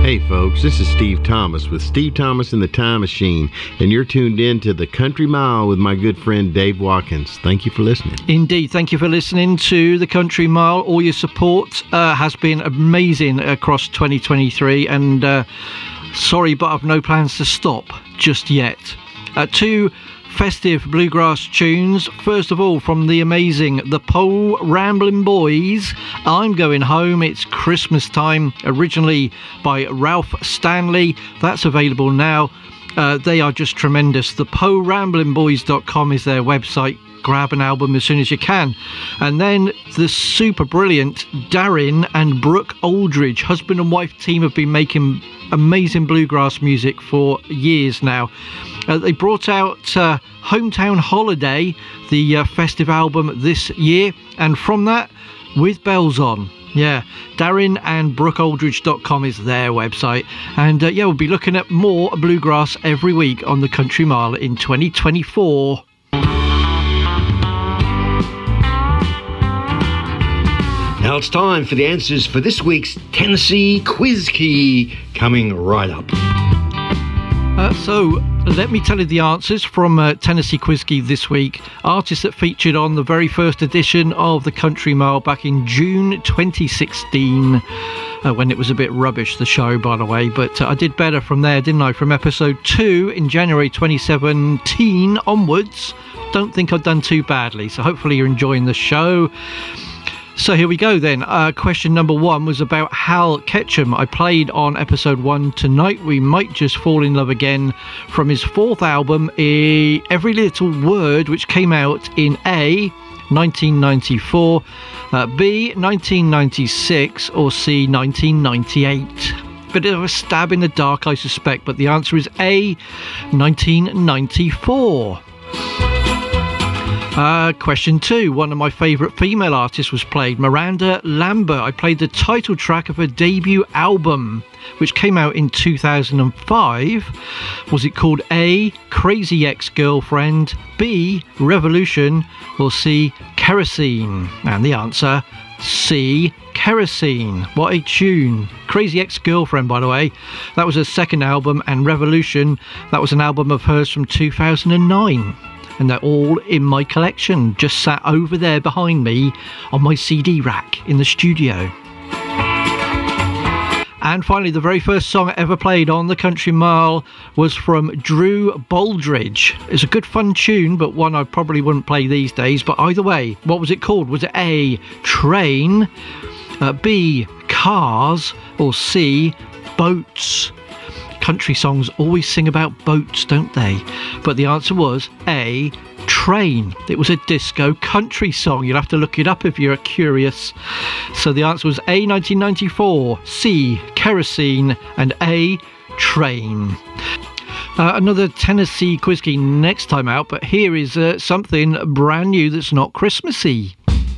Hey folks, this is Steve Thomas with Steve Thomas and the Time Machine, and you're tuned in to the Country Mile with my good friend Dave Watkins. Thank you for listening. Indeed, thank you for listening to the Country Mile. All your support has been amazing across 2023, and sorry, but I've no plans to stop just yet. Two festive bluegrass tunes. First of all, from the amazing The Po Ramblin' Boys, I'm Going Home, It's Christmas Time, originally by Ralph Stanley. That's available now. They are just tremendous. ThePoRamblinBoys.com is their website. Grab an album as soon as you can. And then the super brilliant Darren and Brooke Aldridge, husband and wife team, have been making amazing bluegrass music for years now. They brought out Hometown Holiday, the festive album this year, and from that, With Bells On. Yeah, Darren and BrookeAldridge.com is their website. And we'll be looking at more bluegrass every week on the Country Mile in 2024. Now it's time for the answers for this week's Tennessee Quiz Key, coming right up. So let me tell you the answers from Tennessee Quiz Key this week. Artists that featured on the very first edition of the Country Mile back in June 2016, when it was a bit rubbish, the show, by the way. But I did better from there, didn't I? From episode 2 in January 2017 onwards. Don't think I've done too badly. So hopefully you're enjoying the show. So here we go then. Question number 1 was about Hal Ketchum. I played on episode 1 Tonight We Might Just Fall in Love Again from his 4th album, Every Little Word, which came out in A, 1994, B, 1996, or C, 1998. Bit of a stab in the dark, I suspect, but the answer is A, 1994. Question 2. One of my favourite female artists was played, Miranda Lambert. I played the title track of her debut album, which came out in 2005. Was it called A, Crazy Ex-Girlfriend, B, Revolution, or C, Kerosene? And the answer, C, Kerosene. What a tune. Crazy Ex-Girlfriend, by the way, that was her second album, and Revolution, that was an album of hers from 2009. And they're all in my collection, just sat over there behind me on my CD rack in the studio. And finally, the very first song I ever played on the Country Mile was from Drew Baldridge. It's a good fun tune, but one I probably wouldn't play these days. But either way, what was it called? Was it A, Train, B, Cars, or C, Boats? Country songs always sing about boats, don't they? But the answer was A, Train. It was a disco country song. You'll have to look it up if you're curious. So the answer was A, 1994, C, Kerosene, and A, Train. Another Tennessee Quiz Key next time out, but here is something brand new that's not Christmassy.